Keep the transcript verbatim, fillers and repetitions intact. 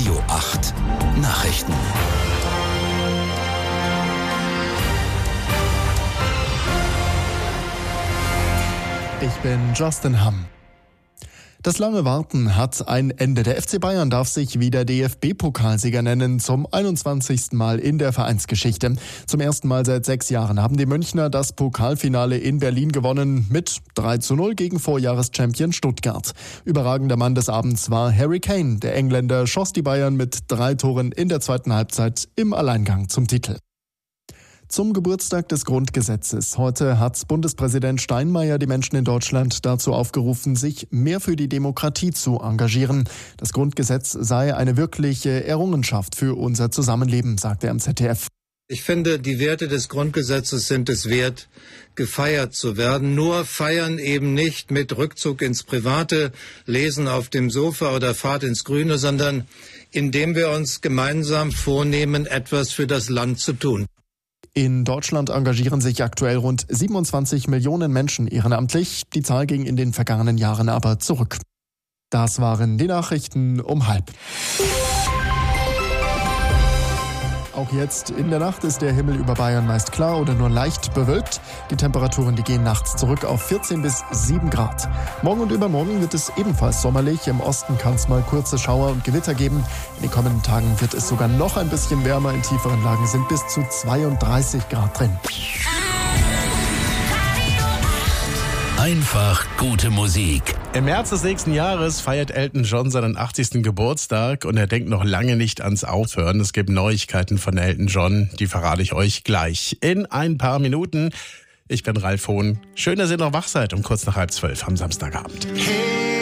Radio acht Nachrichten. Ich bin Justin Hamm. Das lange Warten hat ein Ende. Der F C Bayern darf sich wieder D F B-Pokalsieger nennen, zum einundzwanzigsten Mal in der Vereinsgeschichte. Zum ersten Mal seit sechs Jahren haben die Münchner das Pokalfinale in Berlin gewonnen mit drei zu null gegen Vorjahreschampion Stuttgart. Überragender Mann des Abends war Harry Kane. Der Engländer schoss die Bayern mit drei Toren in der zweiten Halbzeit im Alleingang zum Titel. Zum Geburtstag des Grundgesetzes. Heute hat Bundespräsident Steinmeier die Menschen in Deutschland dazu aufgerufen, sich mehr für die Demokratie zu engagieren. Das Grundgesetz sei eine wirkliche Errungenschaft für unser Zusammenleben, sagte er im Z D F. Ich finde, die Werte des Grundgesetzes sind es wert, gefeiert zu werden. Nur feiern eben nicht mit Rückzug ins Private, Lesen auf dem Sofa oder Fahrt ins Grüne, sondern indem wir uns gemeinsam vornehmen, etwas für das Land zu tun. In Deutschland engagieren sich aktuell rund siebenundzwanzig Millionen Menschen ehrenamtlich. Die Zahl ging in den vergangenen Jahren aber zurück. Das waren die Nachrichten um halb. Auch jetzt in der Nacht ist der Himmel über Bayern meist klar oder nur leicht bewölkt. Die Temperaturen, die gehen nachts zurück auf vierzehn bis sieben Grad. Morgen und übermorgen wird es ebenfalls sommerlich. Im Osten kann es mal kurze Schauer und Gewitter geben. In den kommenden Tagen wird es sogar noch ein bisschen wärmer. In tieferen Lagen sind bis zu zweiunddreißig Grad drin. Einfach gute Musik. Im März des nächsten Jahres feiert Elton John seinen achtzigsten Geburtstag und er denkt noch lange nicht ans Aufhören. Es gibt Neuigkeiten von Elton John, die verrate ich euch gleich in ein paar Minuten. Ich bin Ralf Hohn. Schön, dass ihr noch wach seid um kurz nach halb zwölf am Samstagabend. Hey.